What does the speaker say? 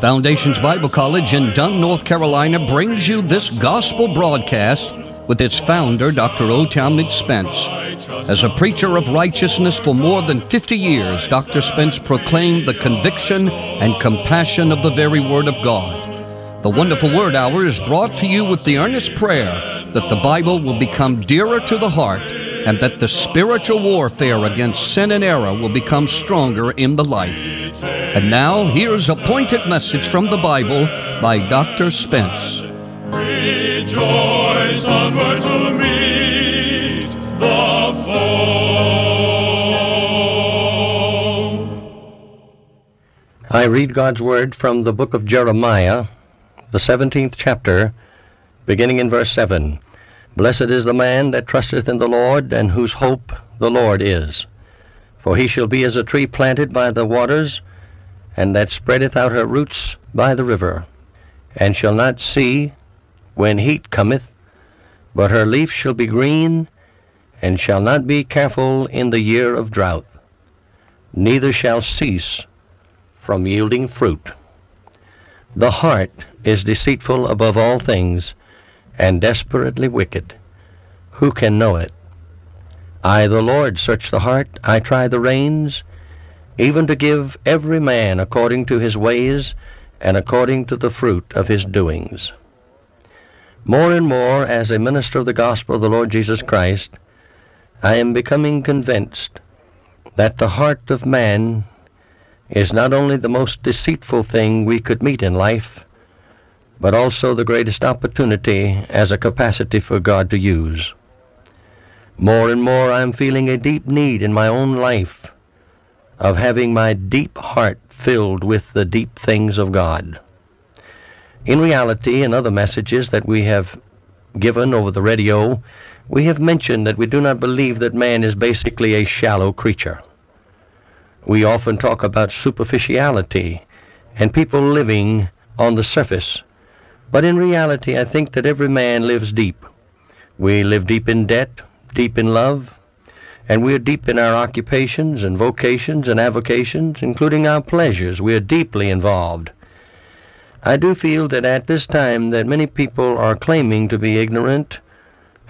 Foundations Bible College in Dunn, North Carolina brings you this gospel broadcast with its founder, Dr. O. Talmage Spence. As a preacher of righteousness for more than 50 years, Dr. Spence proclaimed the conviction and compassion of the very Word of God. The Wonderful Word Hour is brought to you with the earnest prayer that the Bible will become dearer to the heart and that the spiritual warfare against sin and error will become stronger in the life. And now, here's a pointed message from the Bible by Dr. Spence. Rejoice, onward to meet the foe. I read God's Word from the book of Jeremiah, the 17th chapter, beginning in verse 7. Blessed is the man that trusteth in the Lord, and whose hope the Lord is. For he shall be as a tree planted by the waters, and that spreadeth out her roots by the river, and shall not see when heat cometh, but her leaf shall be green, and shall not be careful in the year of drought, neither shall cease from yielding fruit. The heart is deceitful above all things, and desperately wicked. Who can know it? I, the Lord, search the heart, I try the reins, even to give every man according to his ways and according to the fruit of his doings. More and more, as a minister of the gospel of the Lord Jesus Christ, I am becoming convinced that the heart of man is not only the most deceitful thing we could meet in life, but also the greatest opportunity as a capacity for God to use. More and more I am feeling a deep need in my own life of having my deep heart filled with the deep things of God. In reality, in other messages that we have given over the radio, we have mentioned that we do not believe that man is basically a shallow creature. We often talk about superficiality and people living on the surface. But in reality, I think that every man lives deep. We live deep in debt, deep in love, and we are deep in our occupations and vocations and avocations, including our pleasures. We are deeply involved. I do feel that at this time that many people are claiming to be ignorant